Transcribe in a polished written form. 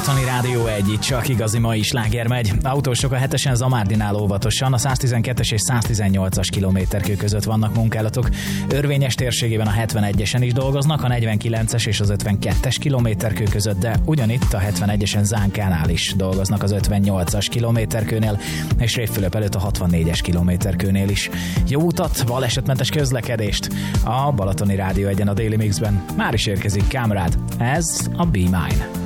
Balatoni Rádió 1, itt csak igazi mai sláger megy. Autósok a 7-esen Zamárdinál óvatosan, a 112-es és 118-as kilométerkő között vannak munkálatok. Örvényes térségében a 71-esen is dolgoznak, a 49-es és az 52-es kilométerkő között, de ugyanitt a 71-esen Zánkánál is dolgoznak az 58-as kilométerkőnél, és Révfülöp előtt a 64-es kilométerkőnél is. Jó utat, balesetmentes közlekedést a Balatoni Rádió 1-en a Daily Mixben. Már is érkezik Kámrád, ez a Be Mine.